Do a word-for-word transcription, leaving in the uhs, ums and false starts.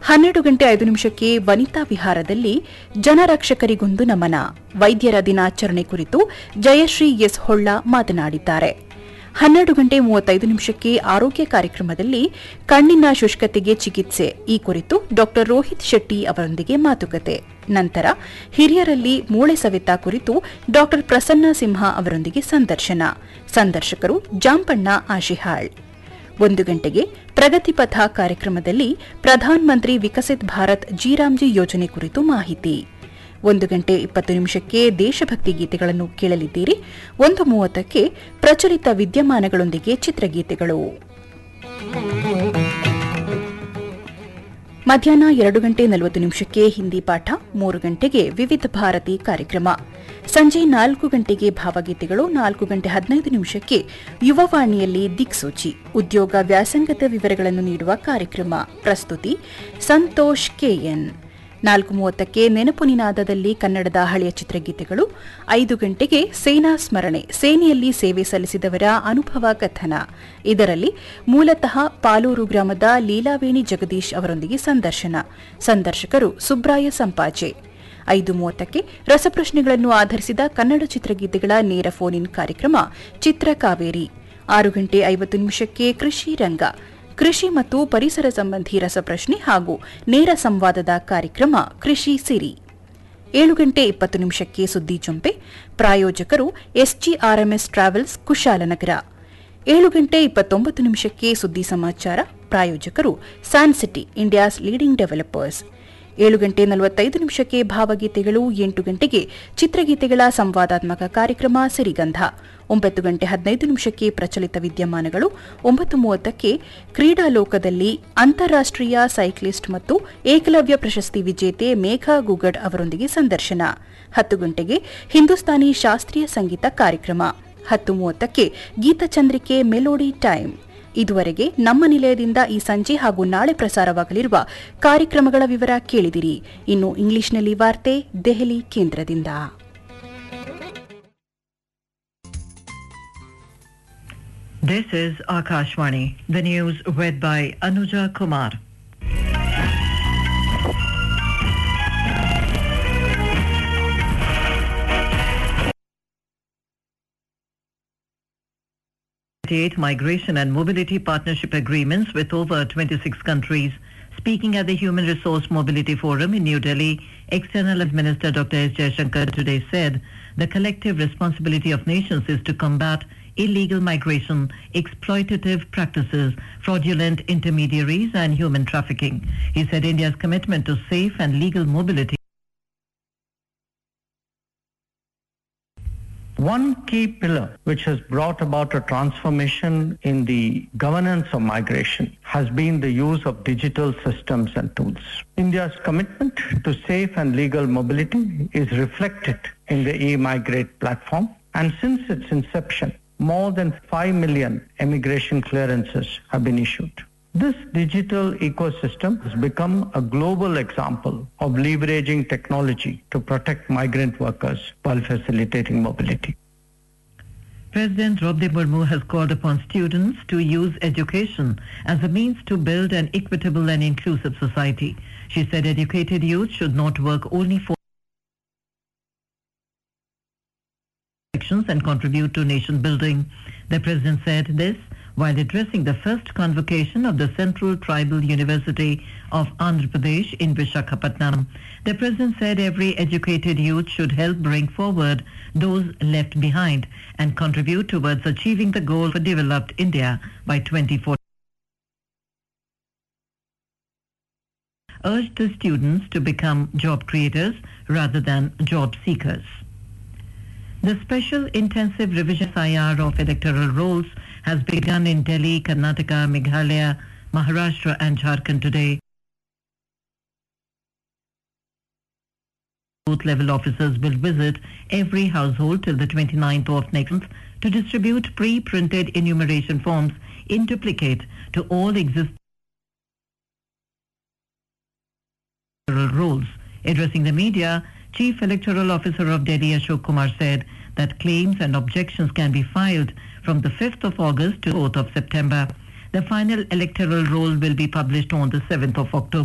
ಹನ್ನೆರಡು ಗಂಟೆ ಐದು ನಿಮಿಷಕ್ಕೆ ವನಿತಾ ವಿಹಾರದಲ್ಲಿ ಜನರಕ್ಷಕರಿಗೊಂದು ನಮನ ವೈದ್ಯರ ದಿನಾಚರಣೆ ಕುರಿತು ಜಯಶ್ರೀ ಎಸ್ ಹೊಳ್ಳ ಮಾತನಾಡಿದ್ದಾರೆ. ಹನ್ನೆರಡು ಗಂಟೆ ಮೂವತ್ತೈದು ನಿಮಿಷಕ್ಕೆ ಆರೋಗ್ಯ ಕಾರ್ಯಕ್ರಮದಲ್ಲಿ ಕಣ್ಣಿನ ಶುಷ್ಕತೆಗೆ ಚಿಕಿತ್ಸೆ ಈ ಕುರಿತು ಡಾ ರೋಹಿತ್ ಶೆಟ್ಟಿ ಅವರೊಂದಿಗೆ ಮಾತುಕತೆ. ನಂತರ ಹಿರಿಯರಲ್ಲಿ ಮೂಳೆ ಸವೆತ ಕುರಿತು ಡಾ ಪ್ರಸನ್ನ ಸಿಂಹ ಅವರೊಂದಿಗೆ ಸಂದರ್ಶನ. ಸಂದರ್ಶಕರು ಜಾಂಪಣ್ಣ ಆಶಿಹಾಳ್. ಒಂದು ಗಂಟೆಗೆ ಪ್ರಗತಿಪಥ ಕಾರ್ಯಕ್ರಮದಲ್ಲಿ ಪ್ರಧಾನಮಂತ್ರಿ ವಿಕಸಿತ್ ಭಾರತ್ ಜಿರಾಮ್ಜಿ ಯೋಜನೆ ಕುರಿತು ಮಾಹಿತಿ. ಒಂದು ಗಂಟೆ ಇಪ್ಪತ್ತು ನಿಮಿಷಕ್ಕೆ ದೇಶಭಕ್ತಿ ಗೀತೆಗಳನ್ನು ಕೇಳಲಿದ್ದೀರಿ. ಒಂದು ಮೂವತ್ತಕ್ಕೆ ಪ್ರಚಲಿತ ವಿದ್ಯಮಾನಗಳೊಂದಿಗೆ ಚಿತ್ರಗೀತೆಗಳು. ಮಧ್ಯಾಹ್ನ ಎರಡು ಗಂಟೆ ನಲವತ್ತು ನಿಮಿಷಕ್ಕೆ ಹಿಂದಿ ಪಾಠ. ಮೂರು ಗಂಟೆಗೆ ವಿವಿಧ ಭಾರತಿ ಕಾರ್ಯಕ್ರಮ. ಸಂಜೆ ನಾಲ್ಕು ಗಂಟೆಗೆ ಭಾವಗೀತೆಗಳು. ನಾಲ್ಕು ಗಂಟೆ ಹದಿನೈದು ನಿಮಿಷಕ್ಕೆ ಯುವವಾಣಿಯಲ್ಲಿ ದಿಕ್ಸೂಚಿ ಉದ್ಯೋಗ ವ್ಯಾಸಂಗದ ವಿವರಗಳನ್ನು ನೀಡುವ ಕಾರ್ಯಕ್ರಮ. ಪ್ರಸ್ತುತಿ ಸಂತೋಷ್ ಕೆಎನ್. ನಾಲ್ಕು ಮೂವತ್ತಕ್ಕೆ ನೆನಪು ನಿನಾದದಲ್ಲಿ ಕನ್ನಡದ ಹಳೆಯ ಚಿತ್ರಗೀತೆಗಳು. ಐದು ಗಂಟೆಗೆ ಸೇನಾ ಸ್ಮರಣೆ ಸೇನೆಯಲ್ಲಿ ಸೇವೆ ಸಲ್ಲಿಸಿದವರ ಅನುಭವ ಕಥನ. ಇದರಲ್ಲಿ ಮೂಲತಃ ಪಾಲೂರು ಗ್ರಾಮದ ಲೀಲಾವೇಣಿ ಜಗದೀಶ್ ಅವರೊಂದಿಗೆ ಸಂದರ್ಶನ. ಸಂದರ್ಶಕರು ಸುಬ್ರಾಯ ಸಂಪಾಜೆ. ಐದು ಮೂವತ್ತಕ್ಕೆ ರಸಪ್ರಶ್ನೆಗಳನ್ನು ಆಧರಿಸಿದ ಕನ್ನಡ ಚಿತ್ರಗೀತೆಗಳ ನೇರ ಫೋನ್ ಇನ್ ಕಾರ್ಯಕ್ರಮ ಚಿತ್ರಕಾವೇರಿ. ಆರು ಗಂಟೆ ಐವತ್ತು ನಿಮಿಷಕ್ಕೆ ಕೃಷಿ ರಂಗ ಕೃಷಿ ಮತ್ತು ಪರಿಸರ ಸಂಬಂಧಿ ರಸಪ್ರಶ್ನೆ ಹಾಗೂ ನೇರ ಸಂವಾದದ ಕಾರ್ಯಕ್ರಮ ಕೃಷಿ ಸಿರಿ. ಏಳು ಗಂಟೆ ಇಪ್ಪತ್ತು ನಿಮಿಷಕ್ಕೆ ಸುದ್ದಿ ಜೊಂಪೆ. ಪ್ರಾಯೋಜಕರು ಎಸ್ಜಿಆರ್ಎಂಎಸ್ ಟ್ರಾವೆಲ್ಸ್ ಕುಶಾಲನಗರ. ಏಳು ಗಂಟೆ ಇಪ್ಪತ್ತೊಂಬತ್ತು ನಿಮಿಷಕ್ಕೆ ಸುದ್ದಿ ಸಮಾಚಾರ. ಪ್ರಾಯೋಜಕರು ಸ್ಯಾನ್ಸಿಟಿ ಇಂಡಿಯಾಸ್ ಲೀಡಿಂಗ್ ಡೆವಲಪರ್ಸ್. ಏಳು ಗಂಟೆ ನಲವತ್ತೈದು ನಿಮಿಷಕ್ಕೆ ಭಾವಗೀತೆಗಳು. ಎಂಟು ಗಂಟೆಗೆ ಚಿತ್ರಗೀತೆಗಳ ಸಂವಾದಾತ್ಮಕ ಕಾರ್ಯಕ್ರಮ ಸಿರಿಗಂಧ. ಒಂಬತ್ತು ಗಂಟೆ ಹದಿನೈದು ನಿಮಿಷಕ್ಕೆ ಪ್ರಚಲಿತ ವಿದ್ಯಮಾನಗಳು. ಒಂಬತ್ತು ಮೂವತ್ತಕ್ಕೆ ಕ್ರೀಡಾ ಲೋಕದಲ್ಲಿ ಅಂತಾರಾಷ್ಟೀಯ ಸೈಕ್ಲಿಸ್ಟ್ ಮತ್ತು ಏಕಲವ್ಯ ಪ್ರಶಸ್ತಿ ವಿಜೇತೆ ಮೇಘಾ ಗುಗಡ್ ಅವರೊಂದಿಗೆ ಸಂದರ್ಶನ. ಹತ್ತು ಗಂಟೆಗೆ ಹಿಂದೂಸ್ತಾನಿ ಶಾಸ್ತ್ರೀಯ ಸಂಗೀತ ಕಾರ್ಯಕ್ರಮ. ಹತ್ತು ಮೂವತ್ತಕ್ಕೆ ಗೀತಚಂದ್ರಿಕೆ ಮೆಲೋಡಿ ಟೈಮ್. ಇದುವರೆಗೆ ನಮ್ಮ ನಿಲಯದಿಂದ ಈ ಸಂಜೆ ಹಾಗೂ ನಾಳೆ ಪ್ರಸಾರವಾಗಲಿರುವ ಕಾರ್ಯಕ್ರಮಗಳ ವಿವರ ಕೇಳಿದಿರಿ. ಇನ್ನು ಇಂಗ್ಲಿಷ್ನಲ್ಲಿ ವಾರ್ತೆ ದೆಹಲಿ ಕೇಂದ್ರದಿಂದ. This is Akashvani. The news read by Anuja Kumar. Migration and mobility partnership agreements with over twenty-six countries. Speaking at the Human Resource Mobility Forum in New Delhi, External Minister Doctor S. Jaishankar today said the collective responsibility of nations is to combat illegal migration, exploitative practices, fraudulent intermediaries and human trafficking. He said India's commitment to safe and legal mobility. One key pillar which has brought about a transformation in the governance of migration has been the use of digital systems and tools. India's commitment to safe and legal mobility is reflected in the eMigrate platform, and since its inception, more than five million immigration clearances have been issued. This digital ecosystem has become a global example of leveraging technology to protect migrant workers while facilitating mobility. President Draupadi Murmu has called upon students to use education as a means to build an equitable and inclusive society. She said educated youth should not work only for elections and contribute to nation building. The president said this while addressing the first convocation of the Central Tribal University of Andhra Pradesh in Visakhapatnam. The president said every educated youth should help bring forward those left behind and contribute towards achieving the goal for developed India by twenty forty. Urged the students to become job creators rather than job seekers. The special intensive revision S I R of electoral rolls has begun in Delhi, Karnataka, Meghalaya, Maharashtra and Jharkhand today. Booth-level officers will visit every household till the twenty-ninth of next month to distribute pre-printed enumeration forms in duplicate to all existing electoral rolls. Addressing the media, Chief Electoral Officer of Delhi Ashok Kumar said that claims and objections can be filed from the fifth of August to fourth of September. The final electoral roll will be published on the seventh of October.